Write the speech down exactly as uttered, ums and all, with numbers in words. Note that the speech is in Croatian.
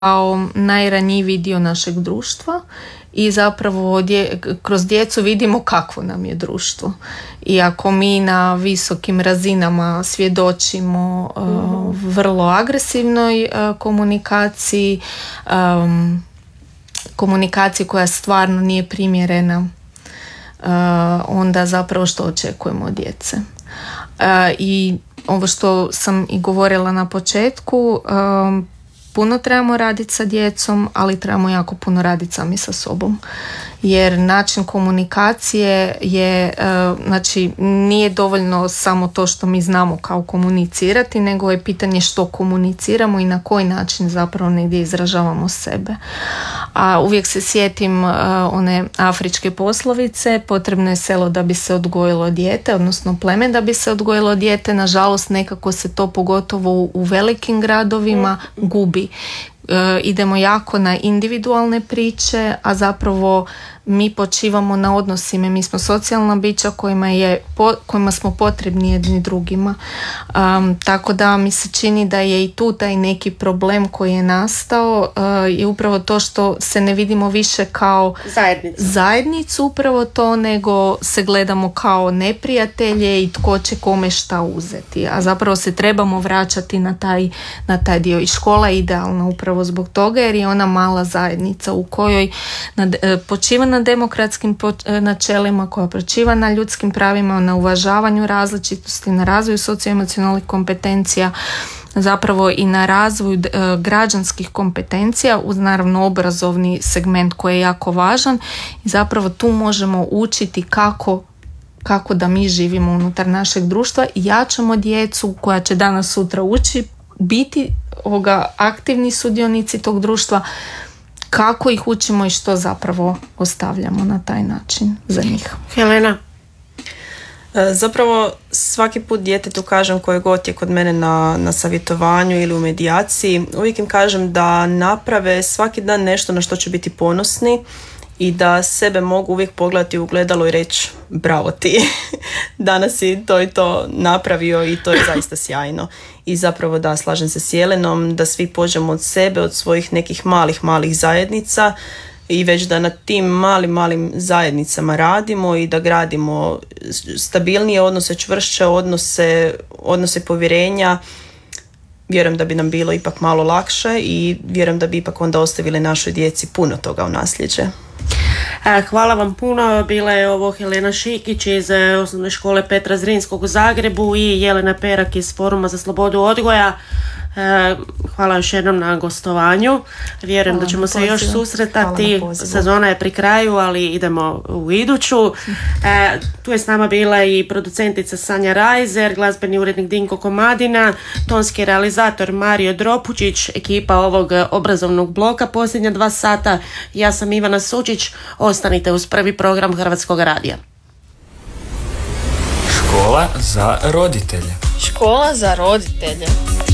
kao najranjiviji dio našeg društva i zapravo dje, kroz djecu vidimo kakvo nam je društvo. I ako mi na visokim razinama svjedočimo uh, vrlo agresivnoj uh, komunikaciji, um, komunikaciji koja stvarno nije primjerena, uh, onda zapravo što očekujemo od djece. Uh, I ovo što sam i govorila na početku, um, puno trebamo raditi sa djecom, ali trebamo jako puno raditi sami sa sobom. Jer način komunikacije je, znači nije dovoljno samo to što mi znamo kao komunicirati, nego je pitanje što komuniciramo i na koji način zapravo negdje izražavamo sebe. A uvijek se sjetim one afričke poslovice, potrebno je selo da bi se odgojilo dijete, odnosno pleme da bi se odgojilo dijete. Nažalost, nekako se to pogotovo u velikim gradovima gubi. E, idemo jako na individualne priče, a zapravo mi počivamo na odnosima. Mi smo socijalna bića kojima, je, po, kojima smo potrebni jedni drugima. Um, tako da mi se čini da je i tu taj neki problem koji je nastao uh, je upravo to što se ne vidimo više kao zajednicu. zajednicu upravo to, nego se gledamo kao neprijatelje i tko će kome šta uzeti. A zapravo se trebamo vraćati na taj, na taj dio. I škola je idealna upravo zbog toga, jer je ona mala zajednica u kojoj nad, počiva na demokratskim načelima, koja počiva na ljudskim pravima, na uvažavanju različitosti, na razvoju socioemocionalnih kompetencija, zapravo i na razvoju e, građanskih kompetencija, uz naravno obrazovni segment koji je jako važan. I zapravo tu možemo učiti kako kako da mi živimo unutar našeg društva i jačamo djecu koja će danas sutra ući biti ovoga aktivni sudionici tog društva, kako ih učimo i što zapravo ostavljamo na taj način za njih. Helena? Zapravo svaki put djetetu kažem koje god je kod mene na, na savjetovanju ili u medijaciji, uvijek im kažem da naprave svaki dan nešto na što će biti ponosni i da sebe mogu uvijek pogledati u ogledalo i reći bravo ti, danas si to i to napravio i to je zaista sjajno. I zapravo da, slažem se s Jelenom, da svi pođemo od sebe, od svojih nekih malih, malih zajednica i već da na tim malim, malim zajednicama radimo i da gradimo stabilnije odnose, čvršće odnose, odnose povjerenja. Vjerujem da bi nam bilo ipak malo lakše i vjerujem da bi ipak onda ostavili našoj djeci puno toga u nasljeđe. Hvala vam puno. Bila je ovo Helena Šikić iz osnovne škole Petra Zrinskog u Zagrebu i Jelena Perak iz Foruma za slobodu odgoja. Hvala još jednom na gostovanju. Vjerujem hvala da ćemo se još susretati. Sezona je pri kraju, ali idemo u iduću. E, tu je s nama bila i producentica Sanja Rajzer, glazbeni urednik Dinko Komadina, tonski realizator Mario Dropučić, ekipa ovog obrazovnog bloka posljednja dva sata. Ja sam Ivana Sučić. Ostanite uz prvi program Hrvatskog radija. Škola za roditelje. Škola za roditelje.